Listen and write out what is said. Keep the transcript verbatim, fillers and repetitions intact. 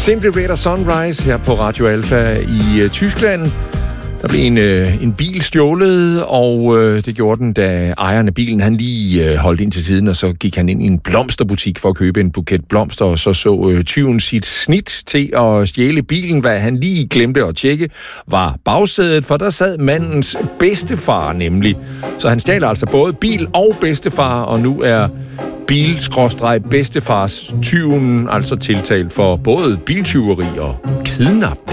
Simply Red og Sunrise her på Radio Alpha i uh, Tyskland. Der blev en, uh, en bil stjålet, og uh, det gjorde den, da ejeren af bilen han lige uh, holdt ind til siden, og så gik han ind i en blomsterbutik for at købe en buket blomster, og så så uh, tyven sit snit til at stjæle bilen. Hvad han lige glemte at tjekke, var bagsædet, for der sad mandens bedstefar nemlig. Så han stjal altså både bil og bedstefar, og nu er bil-bedstefars tyven altså tiltalt for både biltyveri og kidnapning.